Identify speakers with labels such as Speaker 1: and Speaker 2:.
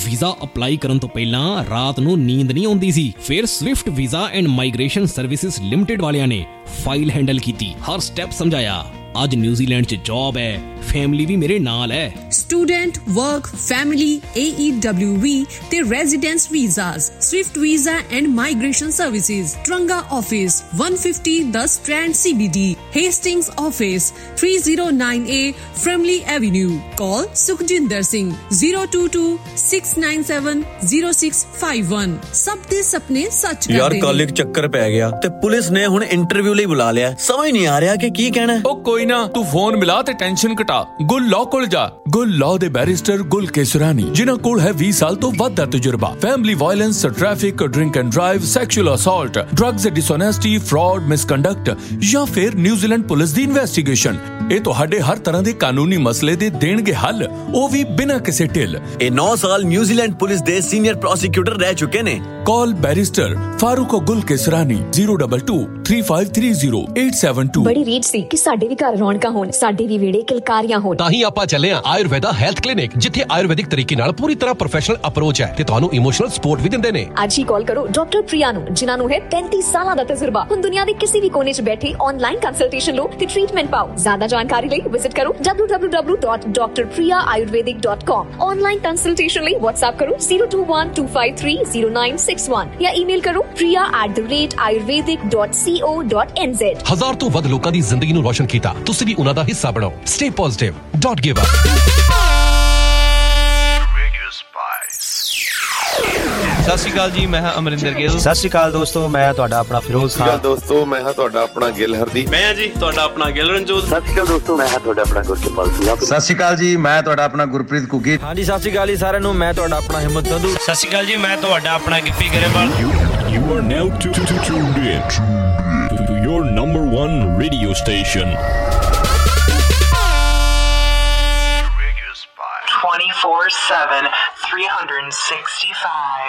Speaker 1: Visa apply ਕਰਨ ਤੋਂ ਪਹਿਲਾਂ ਰਾਤ ਨੂੰ ਨੀਂਦ ਨਹੀਂ ਆਉਂਦੀ ਸੀ। ਫਿਰ Swift visa and migration services limited ਵਾਲਿਆਂ ਨੇ ਫਾਈਲ ਹੈਂਡਲ ਕੀਤੀ, ਹਰ ਸਟੈਪ ਸਮਝਾਇਆ। ਅੱਜ ਨਿਊਜ਼ੀਲੈਂਡ 'ਚ ਜੌਬ ਹੈ, ਫੈਮਿਲੀ ਵੀ ਮੇਰੇ ਨਾਲ ਹੈ।
Speaker 2: ਸਟੂਡੈਂਟ, ਵਰਕ, ਫੈਮਿਲੀ, AEWV ਤੇ residence visas, Swift visa and migration services, Taranga office 150 the strand CBD, Hastings office 309A ਫਰਮਲੀ avenue. ਕਾਲ ਸੁਖਜਿੰਦਰ ਸਿੰਘ 022-697-0651। ਸਭ ਦੇ ਸੁਪਨੇ ਸੱਚ ਕਰਦੇ
Speaker 3: ਯਾਰ ਕੱਲ ਇੱਕ ਚੱਕਰ ਪੈ ਗਿਆ ਤੇ ਪੁਲਿਸ ਨੇ ਹੁਣ ਇੰਟਰਵਿਊ ਲਈ ਬੁਲਾ ਲਿਆ। ਸਮਝ ਨਹੀਂ ਆ ਰਿਹਾ ਕਿ ਕੀ ਕਹਿਣਾ।
Speaker 4: ਉਹ ਕੋਈ ਨਾ, ਤੂੰ ਫੋਨ ਮਿਲਾ ਤੇ ਟੈਨਸ਼ਨ ਘਟਾ। ਗੁੱਲ ਲਾਅ ਕੋਲ ਜਾ। ਗੁੱਲ ਲਾਅ ਦੇ ਬੈਰਿਸਟਰ ਗੁੱਲ ਕੇਸਰਾਨੀ, ਜਿਨ੍ਹਾਂ ਕੋਲ ਹੈ 20 ਸਾਲ ਤੋਂ ਵੱਧ ਦਾ ਤਜਰਬਾ। Family violence, traffic, drink and drive, sexual assault, drugs ਡਿਸਓਨੈਸਟੀ, fraud, misconduct ਜਾਂ ਫਿਰ ਨਿਊਜ਼ੀਲੈਂਡ ਪੁਲਿਸ ਦੀ ਇਨਵੈਸਟੀਗੇਸ਼ਨ। ਇਹ ਤੁਹਾਡੇ ਹਰ ਤਰ੍ਹਾਂ ਦੇ ਕਾਨੂੰਨੀ ਮਸਲੇ ਦੇ ਦੇਣਗੇ ਹੱਲ, ਉਹ ਵੀ ਬਿਨਾਂ ਕਿਸੇ ਢਿੱਲ।
Speaker 3: ਇਹ 9 ਸਾਲ ਨਿਊਜ਼ੀਲੈਂਡ ਪੁਲਿਸ ਦੇ ਸੀਨੀਅਰ ਪ੍ਰੋਸੀਕਿਊਟਰ ਰਹਿ ਚੁੱਕੇ ਨੇ। ਕਾਲ ਬੈਰਿਸਟਰ ਫਾਰੂਕ ਗੁੱਲ ਕੇਸਰਾਨੀ 022-3530-872।
Speaker 5: ਬੜੀ ਰੀਚ ਸੀ ਕਿ ਸਾਡੇ ਵੀ ਘਰ ਰੌਣਕਾਂ ਹੋਣ, ਸਾਡੇ ਵੀ ਵਿਹੜੇ ਕਿਲਕਾਰੀਆਂ ਹੋਣ।
Speaker 6: ਤਾਂ ਹੀ ਆਪਾਂ ਚੱਲੇ ਆ ਆਯੁਰਵੇਦਾ ਹੈਲਥ ਕਲੀਨਿਕ, ਜਿੱਥੇ ਆਯੁਰਵੈਦਿਕ ਤਰੀਕੇ ਨਾਲ ਪੂਰੀ ਤਰ੍ਹਾਂ ਪ੍ਰੋਫੈਸ਼ਨਲ ਅਪਰੋਚ ਹੈ ਤੇ ਤੁਹਾਨੂੰ ਇਮੋਸ਼ਨਲ ਸਪੋਰਟ ਵੀ ਦਿੰਦੇ ਨੇ।
Speaker 5: ਅੱਜ ਹੀ ਕਾਲ ਕਰੋ ਡਾਕਟਰ ਪ੍ਰਿਆ ਨੂੰ, ਜਿਨ੍ਹਾਂ ਨੂੰ ਹੈ 35 ਸਾਲਾਂ ਦਾ ਤਜਰਬਾ। ਹੁਣ ਦੁਨੀਆ ਦੇ ਕਿਸੇ ਵੀ ਕੋਨੇ 'ਚ ਬੈਠੇ ਆਨਲਾਈਨ ਕੰਸਲਟੇਸ਼ਨ ਲਓ ਤੇ ਟ੍ਰੀਟਮੈਂਟ ਪਾਓ। ਜ਼ਿਆਦਾ ਜਾਣਕਾਰੀ ਲਈ ਵਿਜ਼ਿਟ ਕਰੋ www.drpriyaayurvedic.com। ਆਨਲਾਈਨ ਕੰਸਲਟੇਸ਼ਨ ਲਈ WhatsApp ਕਰੋ 021-253-0961 ਜਾਂ ਈਮੇਲ ਕਰੋ priya@ayurvedic.co.nz।
Speaker 6: 1000 ਤੋਂ ਵੱਧ ਲੋਕਾਂ ਦੀ ਜ਼ਿੰਦਗੀ ਨੂੰ ਰੋਸ਼ਨ ਕੀਤਾ, ਤੁਸੀਂ ਵੀ ਉਹਨਾਂ ਦਾ ਹਿੱਸਾ ਬਣੋ। Stay positive. Don't give up.
Speaker 7: ਸਤਿ ਸ਼੍ਰੀ ਅਕਾਲ ਜੀ, ਮੈਂ ਹਾਂ ਅਮਰਿੰਦਰ ਗਿੱਲ।
Speaker 8: ਸਤਿ ਸ਼੍ਰੀ ਅਕਾਲ ਦੋਸਤੋ, ਮੈਂ ਤੁਹਾਡਾ ਆਪਣਾ ਫਿਰੋਜ਼ ਖਾਨ।
Speaker 9: ਦੋਸਤੋ, ਮੈਂ ਹਾਂ ਤੁਹਾਡਾ ਆਪਣਾ ਗਿੱਲ ਹਰਦੀਪ।
Speaker 10: ਮੈਂ ਜੀ ਤੁਹਾਡਾ ਆਪਣਾ ਗਿੱਲ ਰਣਜੋਤ।
Speaker 11: ਸਤਿ ਸ਼੍ਰੀ ਅਕਾਲ ਦੋਸਤੋ, ਮੈਂ ਹਾਂ ਤੁਹਾਡਾ ਆਪਣਾ ਗੁਰਕਿਰਪਾਲ ਸਿੰਘ।
Speaker 8: ਸਤਿ ਸ਼੍ਰੀ ਅਕਾਲ ਜੀ, ਮੈਂ ਤੁਹਾਡਾ ਆਪਣਾ ਗੁਰਪ੍ਰੀਤ ਕੁੱਗੀ।
Speaker 12: ਹਾਂਜੀ, ਸਤਿ ਸ਼੍ਰੀ ਅਕਾਲ ਜੀ ਸਾਰਿਆਂ ਨੂੰ, ਮੈਂ ਤੁਹਾਡਾ ਆਪਣਾ ਹਿੰਮਤ ਸੰਧੂ।
Speaker 13: ਸਤਿ ਸ਼੍ਰੀ ਅਕਾਲ ਜੀ, ਮੈਂ ਤੁਹਾਡਾ ਆਪਣਾ Gippy Grewal.
Speaker 14: You are now tuned in to your number one radio station.
Speaker 15: 24/7, 365